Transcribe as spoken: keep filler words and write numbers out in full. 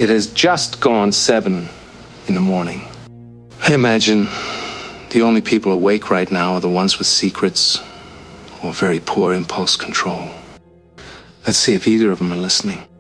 It has just gone seven in the morning. I imagine the only people awake right now are the ones with secrets or very poor impulse control. Let's see if either of them are listening.